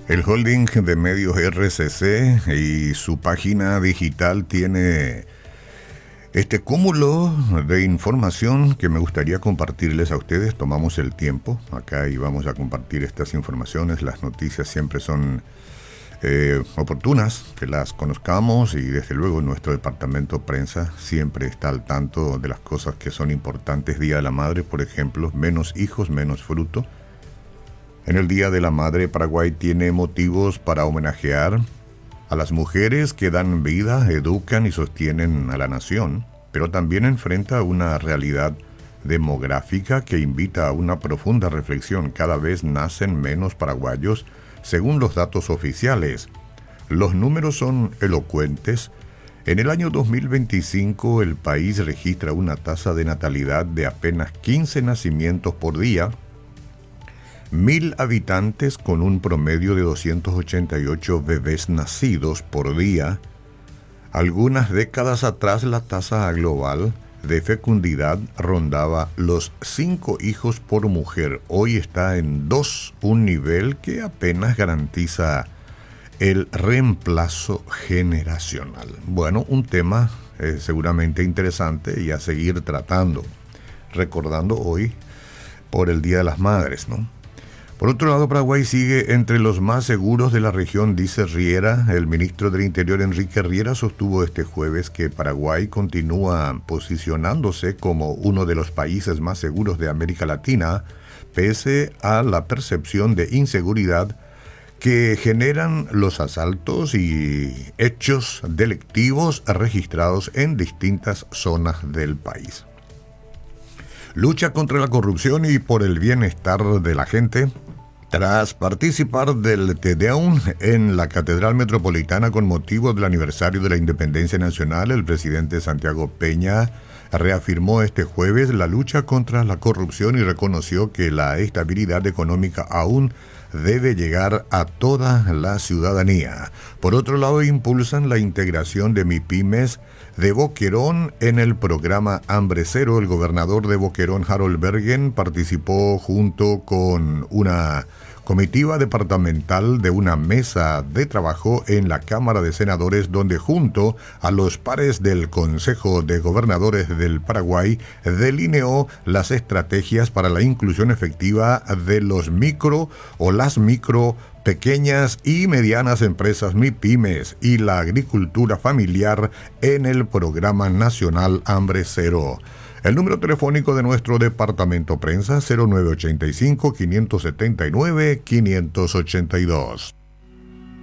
El holding de medios RCC y su página digital tiene este cúmulo de información que me gustaría compartirles a ustedes. Tomamos el tiempo acá y vamos a compartir estas informaciones. Las noticias siempre son oportunas, que las conozcamos, y desde luego nuestro departamento prensa siempre está al tanto de las cosas que son importantes. Día de la Madre, por ejemplo, menos hijos, menos fruto. En el Día de la Madre, Paraguay tiene motivos para homenajear a las mujeres que dan vida, educan y sostienen a la nación, pero también enfrenta una realidad demográfica que invita a una profunda reflexión. Cada vez nacen menos paraguayos, según los datos oficiales. Los números son elocuentes. En el año 2025, el país registra una tasa de natalidad de apenas 15 nacimientos por día, 1.000 habitantes con un promedio de 288 bebés nacidos por día. Algunas décadas atrás la tasa global de fecundidad rondaba los 5 hijos por mujer. Hoy está en 2, un nivel que apenas garantiza el reemplazo generacional. Bueno, un tema seguramente interesante y a seguir tratando, recordando hoy por el Día de las Madres, ¿no? Por otro lado, Paraguay sigue entre los más seguros de la región, dice Riera. El ministro del Interior, Enrique Riera, sostuvo este jueves que Paraguay continúa posicionándose como uno de los países más seguros de América Latina, pese a la percepción de inseguridad que generan los asaltos y hechos delictivos registrados en distintas zonas del país. Lucha contra la corrupción y por el bienestar de la gente. Tras participar del Te Deum en la Catedral Metropolitana con motivo del aniversario de la Independencia Nacional, el presidente Santiago Peña reafirmó este jueves la lucha contra la corrupción y reconoció que la estabilidad económica aún debe llegar a toda la ciudadanía. Por otro lado, impulsan la integración de MIPYMES de Boquerón en el programa Hambre Cero. El gobernador de Boquerón, Harold Bergen, participó junto con una comitiva departamental de una mesa de trabajo en la Cámara de Senadores, donde junto a los pares del Consejo de Gobernadores del Paraguay delineó las estrategias para la inclusión efectiva de los las pequeñas y medianas empresas MIPYMES y la agricultura familiar en el programa nacional Hambre Cero. El número telefónico de nuestro departamento prensa 0985-579-582.